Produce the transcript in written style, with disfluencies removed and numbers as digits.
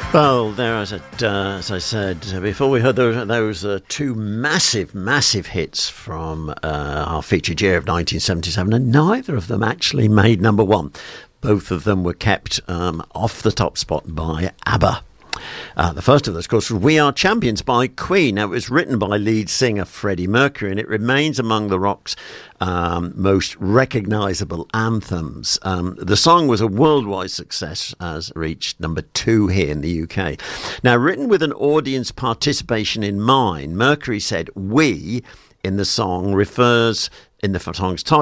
Well, as I said before, we heard those two massive hits from our featured year of 1977, and neither of them actually made number one. Both of them were kept off the top spot by ABBA. The first of those, of course, was We Are Champions by Queen. Now, it was written by lead singer Freddie Mercury, and it remains among the rock's most recognisable anthems. The song was a worldwide success, as reached number 2 here in the UK. Now, written with an audience participation in mind, Mercury said "we" in the song refers, in the song's title,